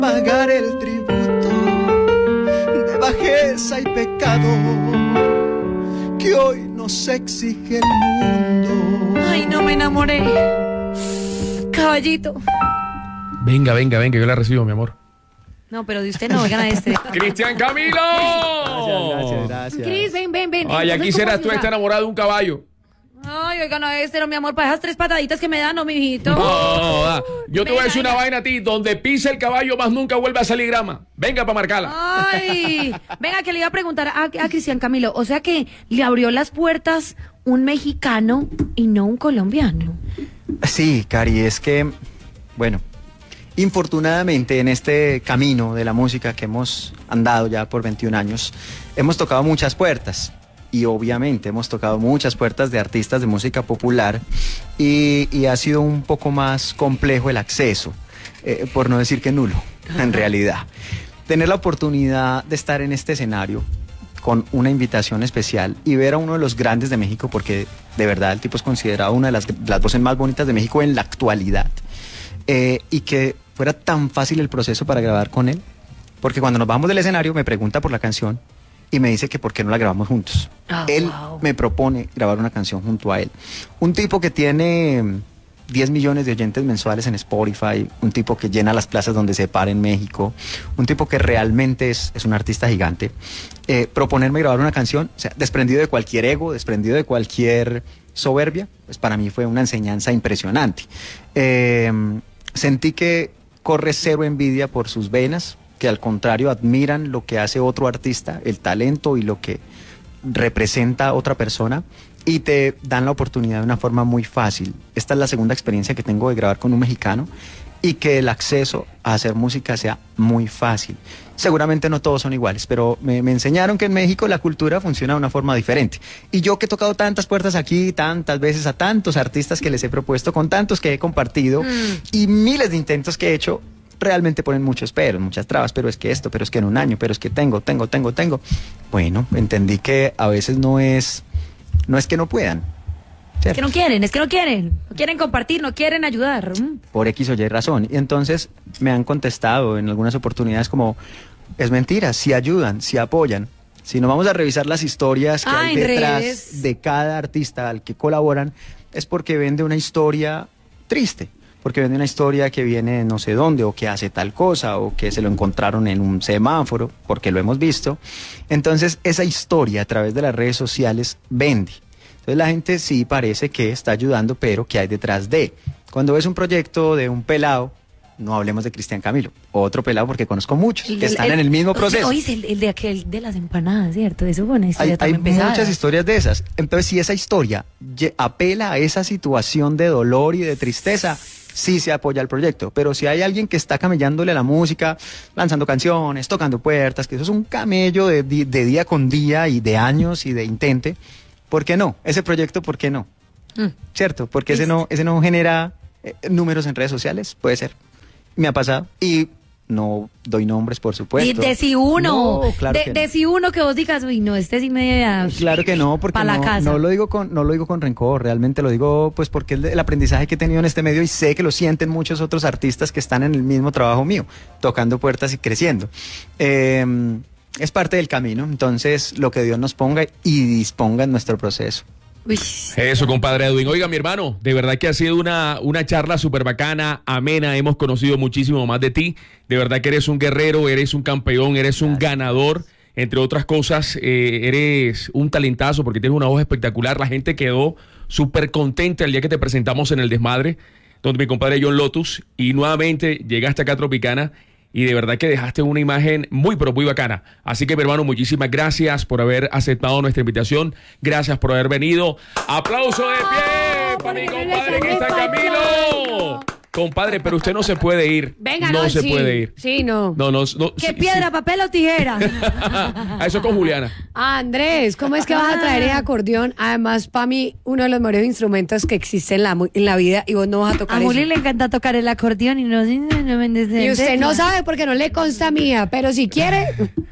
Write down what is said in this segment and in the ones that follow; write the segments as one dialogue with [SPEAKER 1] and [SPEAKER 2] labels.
[SPEAKER 1] pagar el tributo de bajeza y pecado que hoy nos exige el mundo.
[SPEAKER 2] Ay, no me enamoré. Caballito.
[SPEAKER 3] Venga, yo la recibo, mi amor.
[SPEAKER 2] No, pero de usted no, oigan a este.
[SPEAKER 3] ¡Cristian Camilo!
[SPEAKER 1] Gracias.
[SPEAKER 2] Cris, ven.
[SPEAKER 3] Ay, ya quisieras tú estar enamorado de un caballo.
[SPEAKER 2] Ay, oigan a este, no, mi amor, para esas 3 pataditas que me dan, no, mijito.
[SPEAKER 3] No, yo te voy a decir una vaina a ti. Donde pisa el caballo, más nunca vuelve a salir grama. Venga para marcarla.
[SPEAKER 2] Ay, venga, que le iba a preguntar a Cristian Camilo. O sea que le abrió las puertas un mexicano y no un colombiano.
[SPEAKER 1] Sí, Cari, es que, bueno, infortunadamente en este camino de la música que hemos andado ya por 21 años, hemos tocado muchas puertas. Y obviamente hemos tocado muchas puertas de artistas de música popular y ha sido un poco más complejo el acceso, por no decir que nulo, en realidad. Tener la oportunidad de estar en este escenario con una invitación especial y ver a uno de los grandes de México, porque de verdad el tipo es considerado una de las voces más bonitas de México en la actualidad, y que fuera tan fácil el proceso para grabar con él, porque cuando nos bajamos del escenario me pregunta por la canción y me dice que por qué no la grabamos juntos. Él me propone grabar una canción junto a él. Un tipo que tiene 10 millones de oyentes mensuales en Spotify, un tipo que llena las plazas donde se para en México, un tipo que realmente es un artista gigante. Proponerme grabar una canción, o sea, desprendido de cualquier ego, desprendido de cualquier soberbia, pues para mí fue una enseñanza impresionante. Sentí que corre cero envidia por sus venas, que al contrario admiran lo que hace otro artista, el talento y lo que representa otra persona, y te dan la oportunidad de una forma muy fácil. Esta es la segunda experiencia que tengo de grabar con un mexicano y que el acceso a hacer música sea muy fácil. Seguramente no todos son iguales, pero me enseñaron que en México la cultura funciona de una forma diferente. Y yo que he tocado tantas puertas aquí, tantas veces a tantos artistas que les he propuesto, con tantos que he compartido y miles de intentos que he hecho, realmente ponen muchos peros, muchas trabas, pero es que esto, pero es que en un año, pero es que tengo. Bueno, entendí que a veces no es que no puedan. ¿Cierto?
[SPEAKER 2] Es que no quieren compartir, no quieren ayudar.
[SPEAKER 1] Por X o Y razón. Y entonces me han contestado en algunas oportunidades como, es mentira, si ayudan, si apoyan. Si no vamos a revisar las historias que hay detrás de cada artista al que colaboran, es porque vende una historia triste. Porque vende una historia que viene no sé dónde, o que hace tal cosa, o que se lo encontraron en un semáforo, porque lo hemos visto. Entonces, esa historia a través de las redes sociales vende. Entonces, la gente sí parece que está ayudando, pero ¿qué hay detrás de? Cuando ves un proyecto de un pelado, no hablemos de Cristian Camilo, otro pelado, porque conozco muchos que están en el mismo proceso.
[SPEAKER 2] Oye, el de aquel de las empanadas, ¿cierto? Eso fue una historia también pesada.
[SPEAKER 1] Hay muchas historias de esas. Entonces, si esa historia apela a esa situación de dolor y de tristeza, sí se apoya el proyecto. Pero si hay alguien que está camellándole a la música, lanzando canciones, tocando puertas, que eso es un camello de día con día y de años y de intente, ¿por qué no? Ese proyecto, ¿por qué no? ¿Cierto? Porque ese no genera números en redes sociales, puede ser. Me ha pasado. Y no doy nombres, por supuesto.
[SPEAKER 2] De si uno,
[SPEAKER 1] no, claro
[SPEAKER 2] de si uno que vos digas, uy, no, este sí me...
[SPEAKER 1] Claro que no, porque no lo digo con rencor, realmente lo digo pues porque el aprendizaje que he tenido en este medio, y sé que lo sienten muchos otros artistas que están en el mismo trabajo mío, tocando puertas y creciendo. Es parte del camino, entonces lo que Dios nos ponga y disponga en nuestro proceso.
[SPEAKER 2] Uy.
[SPEAKER 3] Eso, compadre Edwin. Oiga, mi hermano, de verdad que ha sido una charla súper bacana, amena. Hemos conocido muchísimo más de ti. De verdad que eres un guerrero, eres un campeón, eres un ganador. Entre otras cosas, eres un talentazo porque tienes una voz espectacular. La gente quedó súper contenta el día que te presentamos en El Desmadre, donde mi compadre John Lotus, y nuevamente llegaste acá a Tropicana. Y de verdad que dejaste una imagen muy, pero muy bacana. Así que, mi hermano, muchísimas gracias por haber aceptado nuestra invitación. Gracias por haber venido. ¡Aplauso de pie para mi compadre que está Camilo! Compadre, pero usted no se puede ir.
[SPEAKER 2] Venga,
[SPEAKER 3] no se puede ir.
[SPEAKER 2] Sí, no.
[SPEAKER 3] No.
[SPEAKER 2] ¿Qué
[SPEAKER 3] sí,
[SPEAKER 2] piedra, papel o tijera?
[SPEAKER 3] Eso con Juliana.
[SPEAKER 4] Andrés, ¿cómo es que vas a traer el acordeón? Además, para mí, uno de los mejores instrumentos que existe en la vida, y vos no vas a tocar
[SPEAKER 2] A
[SPEAKER 4] eso.
[SPEAKER 2] Juli le encanta tocar el acordeón y no me
[SPEAKER 4] Y usted no sabe porque no le consta mía, pero si quiere...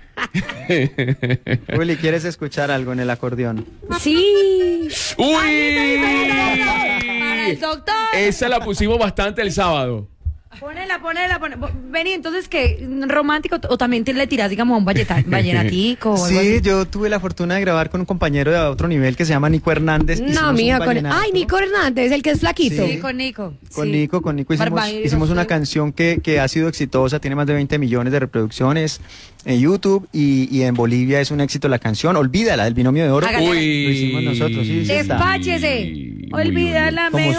[SPEAKER 1] Juli, ¿quieres escuchar algo en el acordeón?
[SPEAKER 4] Sí.
[SPEAKER 3] ¡Uy!
[SPEAKER 2] Para el doctor.
[SPEAKER 3] Esa la pusimos bastante el sábado.
[SPEAKER 2] Ponela. Vení, entonces, ¿qué? ¿Romántico o también le tiras, digamos, a un vallenatico o algo
[SPEAKER 1] Sí,
[SPEAKER 2] así?
[SPEAKER 1] yo tuve la fortuna de grabar con un compañero de otro nivel que se llama Nico Hernández.
[SPEAKER 4] No,
[SPEAKER 1] Hicimos
[SPEAKER 4] mija,
[SPEAKER 1] un
[SPEAKER 4] con...
[SPEAKER 1] vallenato.
[SPEAKER 4] Ay, Nico Hernández, el que es flaquito.
[SPEAKER 2] Sí, con Nico.
[SPEAKER 1] Con
[SPEAKER 2] sí.
[SPEAKER 1] Nico
[SPEAKER 2] Barbados,
[SPEAKER 1] hicimos una
[SPEAKER 2] sí.
[SPEAKER 1] canción que ha sido exitosa, tiene más de 20 millones de reproducciones en YouTube y en Bolivia es un éxito la canción. Olvídala, del Binomio de Oro.
[SPEAKER 2] Hágale.
[SPEAKER 3] Uy.
[SPEAKER 1] Lo hicimos nosotros, sí, sí está.
[SPEAKER 2] Despáchese.
[SPEAKER 3] Uy,
[SPEAKER 2] Olvídala,
[SPEAKER 1] Como